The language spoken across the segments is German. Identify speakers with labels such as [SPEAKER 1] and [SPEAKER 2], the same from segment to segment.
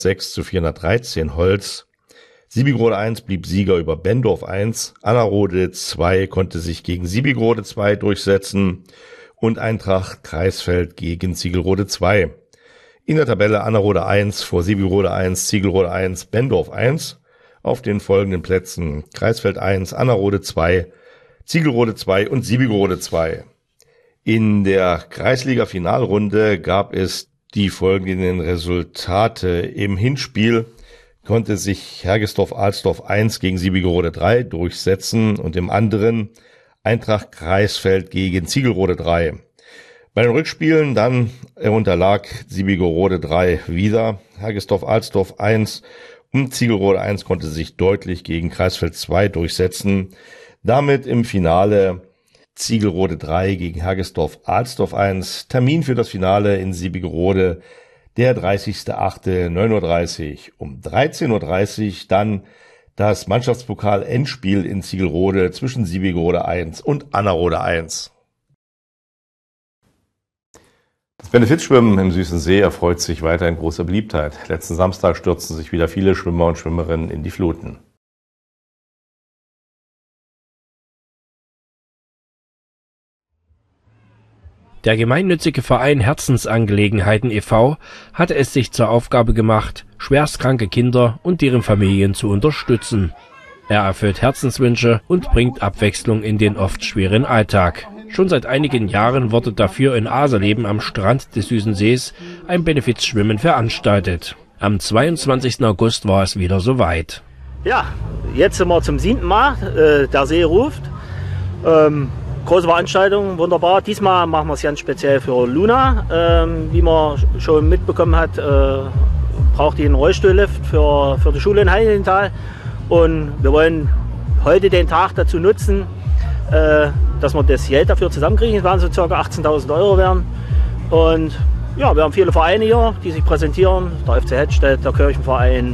[SPEAKER 1] 6:413 Holz. Siebigrode 1 blieb Sieger über Bendorf 1. Annerode 2 konnte sich gegen Siebigrode 2 durchsetzen und Eintracht Kreisfeld gegen Ziegelrode 2. In der Tabelle Annerode 1 vor Siebigrode 1, Ziegelrode 1, Bendorf 1. Auf den folgenden Plätzen Kreisfeld 1, Annerode 2, Ziegelrode 2 und Siebigrode 2. In der Kreisliga-Finalrunde gab es die folgenden Resultate. Im Hinspiel konnte sich Hergesdorf-Alsdorf 1 gegen Siebigerode 3 durchsetzen und im anderen Eintracht Kreisfeld gegen Ziegelrode 3. Bei den Rückspielen dann unterlag Siebigerode 3 wieder. Hergesdorf-Alsdorf 1 und Ziegelrode 1 konnte sich deutlich gegen Kreisfeld 2 durchsetzen. Damit im Finale Ziegelrode 3 gegen Hergesdorf-Alsdorf 1. Termin für das Finale in Siebigerode, der 30.08. 9:30 Uhr. Um 13:30 Uhr dann das Mannschaftspokal-Endspiel in Ziegelrode zwischen Siebigerode 1 und Annerode 1. Das Benefizschwimmen im Süßen See erfreut sich weiterhin großer Beliebtheit. Letzten Samstag stürzten sich wieder viele Schwimmer und Schwimmerinnen in die Fluten.
[SPEAKER 2] Der gemeinnützige Verein Herzensangelegenheiten e.V. hatte es sich zur Aufgabe gemacht, schwerstkranke Kinder und deren Familien zu unterstützen. Er erfüllt Herzenswünsche und bringt Abwechslung in den oft schweren Alltag. Schon seit einigen Jahren wurde dafür in Aserleben am Strand des Süßen Sees ein Benefizschwimmen veranstaltet. Am 22. August war es wieder soweit.
[SPEAKER 3] Ja, jetzt sind wir zum 7. Mal. Der See ruft. Große Veranstaltung, wunderbar. Diesmal machen wir es ganz speziell für Luna. Wie man schon mitbekommen hat, braucht die einen Rollstuhllift für die Schule in Heiligenthal. Und wir wollen heute den Tag dazu nutzen, dass wir das Geld dafür zusammenkriegen. Es werden so ca. 18.000 € werden. Und ja, wir haben viele Vereine hier, die sich präsentieren. Der FC Hettstedt, der Kirchenverein,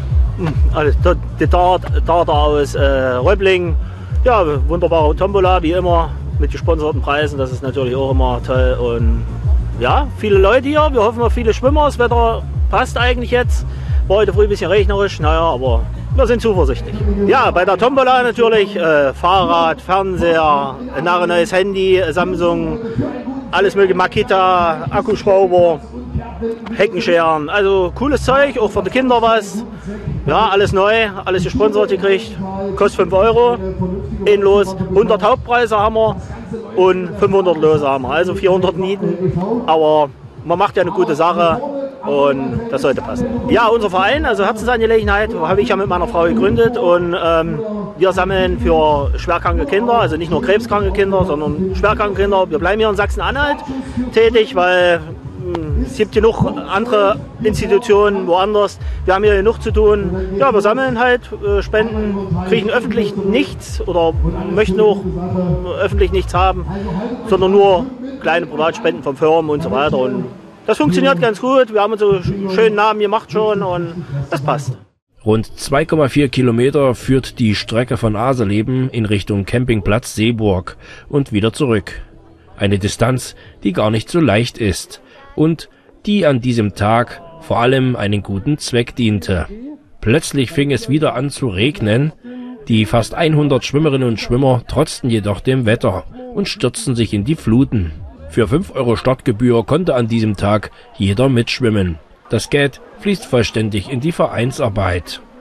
[SPEAKER 3] die Darter aus Röbling. Ja, wunderbare Tombola, wie immer, mit gesponserten Preisen. Das ist natürlich auch immer toll. Und ja, viele Leute hier. Wir hoffen auf viele Schwimmer. Das Wetter passt eigentlich jetzt. War heute früh ein bisschen regnerisch, naja, aber wir sind zuversichtlich. Ja, bei der Tombola natürlich Fahrrad, Fernseher, ein neues Handy, Samsung, alles mögliche, Makita, Akkuschrauber, Heckenscheren. Also cooles Zeug, auch für die Kinder was. Ja, alles neu, alles gesponsert gekriegt. Kostet 5 €, ein Los. 100 Hauptpreise haben wir und 500 Lose haben wir. Also 400 Nieten. Aber man macht ja eine gute Sache und das sollte passen. Ja, unser Verein, also Herzensangelegenheit, habe ich ja mit meiner Frau gegründet. Und wir sammeln für schwerkranke Kinder, also nicht nur krebskranke Kinder, sondern schwerkranke Kinder. Wir bleiben hier in Sachsen-Anhalt tätig, weil es gibt genug andere Institutionen woanders. Wir haben hier genug zu tun. Ja, wir sammeln halt Spenden, kriegen öffentlich nichts oder möchten auch öffentlich nichts haben, sondern nur kleine Privatspenden von Firmen und so weiter. Und das funktioniert ganz gut. Wir haben uns so einen schönen Namen gemacht schon und das passt.
[SPEAKER 2] Rund 2,4 Kilometer führt die Strecke von Aserleben in Richtung Campingplatz Seeburg und wieder zurück. Eine Distanz, die gar nicht so leicht ist und die an diesem Tag vor allem einen guten Zweck diente. Plötzlich fing es wieder an zu regnen. Die fast 100 Schwimmerinnen und Schwimmer trotzten jedoch dem Wetter und stürzten sich in die Fluten. Für 5 € Startgebühr konnte an diesem Tag jeder mitschwimmen. Das Geld fließt vollständig in die Vereinsarbeit.